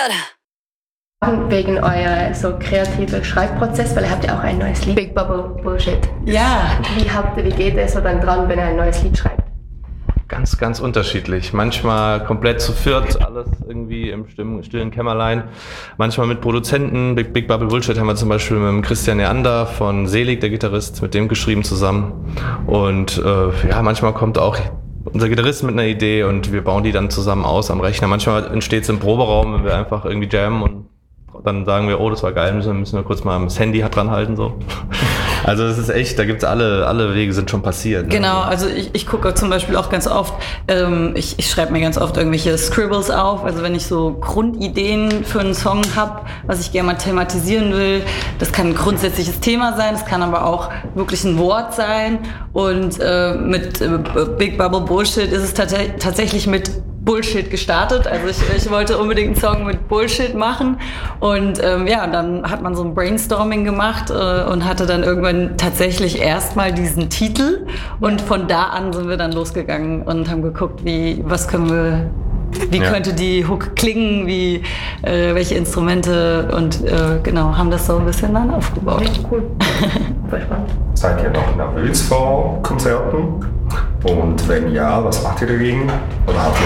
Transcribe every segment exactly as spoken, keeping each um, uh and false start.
Wegen euer so kreativer Schreibprozess, weil ihr habt ja auch ein neues Lied, Big Bubble Bullshit. Ja. Wie habt ihr, wie geht ihr so dann dran, wenn ihr ein neues Lied schreibt? Ganz, ganz unterschiedlich. Manchmal komplett zu viert, alles irgendwie im stillen, stillen Kämmerlein. Manchmal mit Produzenten. Big, Big Bubble Bullshit haben wir zum Beispiel mit dem Christian Neander von Selig, der Gitarrist, mit dem geschrieben zusammen. Und äh, ja, manchmal kommt auch unser Gitarrist mit einer Idee und wir bauen die dann zusammen aus am Rechner. Manchmal entsteht es im Proberaum, wenn wir einfach irgendwie jammen und dann sagen wir, oh, das war geil, müssen, müssen wir kurz mal das Handy dran halten, so. Also das ist echt, da gibt's alle, alle Wege sind schon passiert. Ne? Genau, also ich, ich gucke zum Beispiel auch ganz oft, ähm, ich, ich schreibe mir ganz oft irgendwelche Scribbles auf, also wenn ich so Grundideen für einen Song habe, was ich gerne mal thematisieren will, das kann ein grundsätzliches Thema sein, das kann aber auch wirklich ein Wort sein und äh, mit äh, Big Bubble Bullshit ist es tats- tatsächlich mit Bullshit gestartet. Also ich, ich wollte unbedingt einen Song mit Bullshit machen und ähm, ja, dann hat man so ein Brainstorming gemacht äh, und hatte dann irgendwann tatsächlich erstmal diesen Titel und von da an sind wir dann losgegangen und haben geguckt, wie, was können wir, wie ja. könnte die Hook klingen, wie, äh, welche Instrumente und äh, genau, haben das so ein bisschen dann aufgebaut. Ja, cool. Voll spannend. Seid ihr noch nervös vor Konzerten? Und wenn ja, was macht ihr dagegen? Oder habt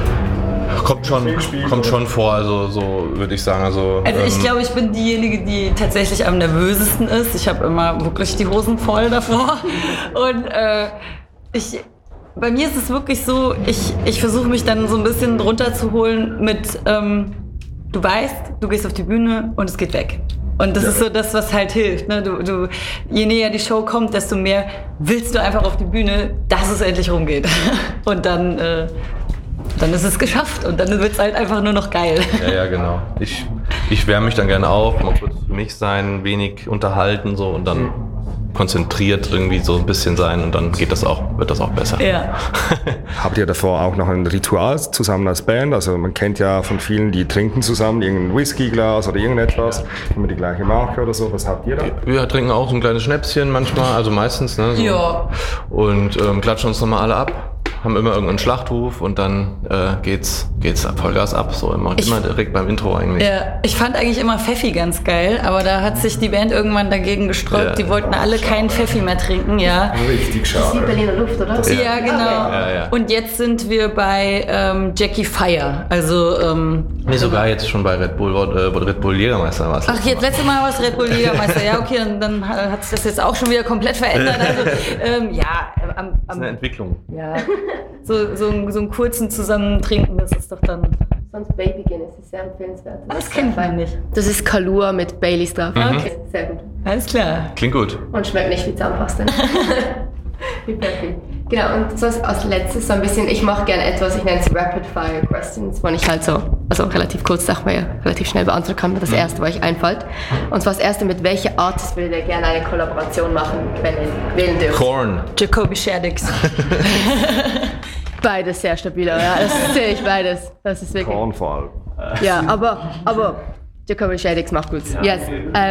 ihr Kommt schon, kommt schon vor, also so würde ich sagen. Also, also ich ähm, glaube, ich bin diejenige, die tatsächlich am nervösesten ist. Ich habe immer wirklich die Hosen voll davor. Und äh, ich, bei mir ist es wirklich so, ich, ich versuche mich dann so ein bisschen runterzuholen mit, ähm, du weißt, du gehst auf die Bühne und es geht weg. Und das ja. ist so das, was halt hilft. Ne? Du, du, je näher die Show kommt, desto mehr willst du einfach auf die Bühne, dass es endlich rumgeht. Und dann, äh, dann ist es geschafft und dann wird es halt einfach nur noch geil. Ja, ja, genau. Ich, ich wärme mich dann gerne auf, mal kurz für mich sein, wenig unterhalten so und dann konzentriert irgendwie so ein bisschen sein und dann geht das auch, wird das auch besser. Ja. Habt ihr davor auch noch ein Ritual zusammen als Band? Also man kennt ja von vielen, die trinken zusammen irgendein Whiskyglas oder irgendetwas, immer die gleiche Marke oder so. Was habt ihr da? Wir trinken auch so ein kleines Schnäpschen manchmal, also meistens. Ne, so. Ja. Und ähm, klatschen uns nochmal alle ab. Haben immer irgendeinen Schlachtruf und dann äh, geht's, geht's Vollgas ab, so immer, ich, immer direkt beim Intro eigentlich. Ja, ich fand eigentlich immer Pfeffi ganz geil, aber da hat sich die Band irgendwann dagegen gesträubt. Ja. Die wollten alle keinen Pfeffi mehr trinken, ja. Richtig schade. Das ist die Berliner Luft, oder? Ja, ja genau. Ja, ja. Und jetzt sind wir bei ähm, Jackie Fire, also ähm, nee, sogar jetzt schon bei Red Bull, äh, Red Bull Jägermeister war es. Ach, jetzt letztes Mal war es Red Bull Jägermeister, ja okay, dann, dann hat sich das jetzt auch schon wieder komplett verändert. Also, ähm, ja, am, am, das ist eine Entwicklung. Ja, so, so, so einen kurzen Zusammentrinken, das ist doch dann... Sonst Baby Guinness ist sehr empfehlenswert. Das, das kennt man nicht. Das ist Kahlua mit Baileys drauf. Mhm. Okay, sehr gut. Alles klar. Klingt gut. Und schmeckt nicht wie Zahnpasta. Wie Pfeffi. Genau, und so als letztes so ein bisschen, ich mache gerne etwas, ich nenne es Rapid Fire Questions, wo ich halt so, also relativ kurz Sachen, weil ja relativ schnell beantworten kann, das erste, was euch einfällt. Und zwar das erste, mit welcher Artist würdet ihr gerne eine Kollaboration machen, wenn ihr wählen dürft? Korn. Jacoby Shaddix. Beides sehr stabiler, ja, das sehe ich beides. Das ist wirklich. Korn vor allem. Ja, aber, aber Jacoby Shaddix macht gut. Ja. Yes. Ähm,